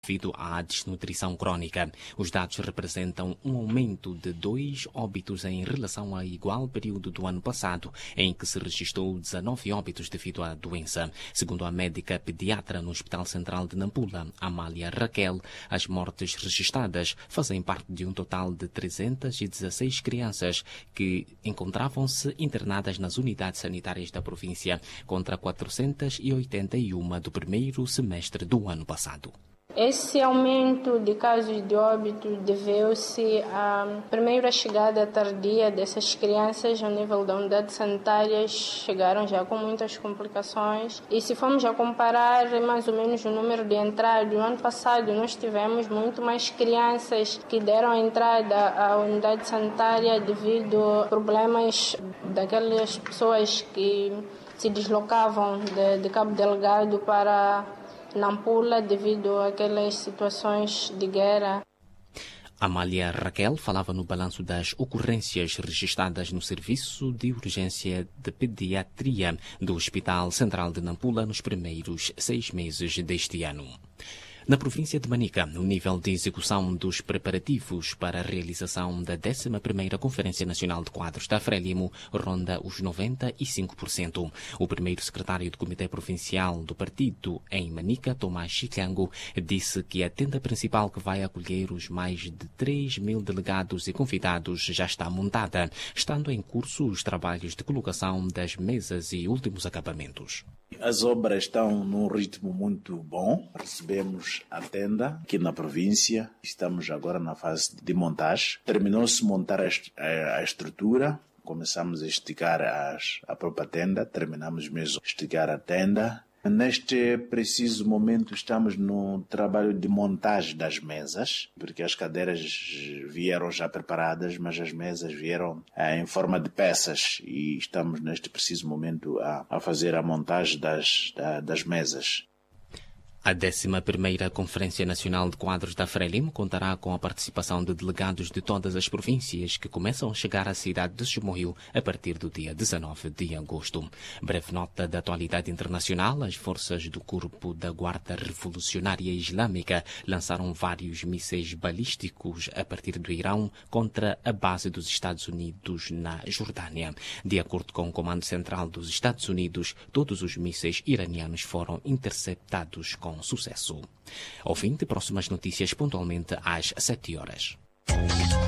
devido à desnutrição crónica. Os dados representam um aumento de 2 óbitos em relação ao igual período do ano passado, em que se registrou 19 óbitos devido à doença. Segundo a médica pediatra no Hospital Central de Nampula, Amália Raquel, as mortes registradas fazem parte de um total de 316 crianças que encontravam-se internadas nas unidades sanitárias da província, contra 481 do primeiro semestre do ano passado. Esse aumento de casos de óbito deveu-se à primeira chegada tardia dessas crianças ao nível da unidade sanitária. Chegaram já com muitas complicações e se formos a comparar mais ou menos o número de entradas, no ano passado nós tivemos muito mais crianças que deram entrada à unidade sanitária devido a problemas daquelas pessoas que se deslocavam de Cabo Delgado para Nampula devido àquelas situações de guerra. Amália Raquel falava no balanço das ocorrências registradas no Serviço de Urgência de Pediatria do Hospital Central de Nampula nos primeiros 6 meses deste ano. Na província de Manica, o nível de execução dos preparativos para a realização da 11ª Conferência Nacional de Quadros da Frelimo ronda os 95%. O primeiro secretário do Comitê Provincial do Partido em Manica, Tomás Chicango, disse que a tenda principal que vai acolher os mais de 3.000 delegados e convidados já está montada, estando em curso os trabalhos de colocação das mesas e últimos acabamentos. As obras estão num ritmo muito bom. Recebemos a tenda aqui na província. Estamos agora na fase de montagem. Terminou-se montar a estrutura. Começamos a esticar a própria tenda. Terminamos mesmo de esticar a tenda. Neste preciso momento estamos no trabalho de montagem das mesas, porque as cadeiras vieram já preparadas, mas as mesas vieram em forma de peças e estamos neste preciso momento a fazer a montagem das mesas. A 11ª Conferência Nacional de Quadros da Frelimo contará com a participação de delegados de todas as províncias que começam a chegar à cidade de Chimoio a partir do dia 19 de agosto. Breve nota da atualidade internacional. As forças do Corpo da Guarda Revolucionária Islâmica lançaram vários mísseis balísticos a partir do Irão contra a base dos Estados Unidos na Jordânia. De acordo com o Comando Central dos Estados Unidos, todos os mísseis iranianos foram interceptados com sucesso. Ao fim de próximas notícias pontualmente às 7 horas.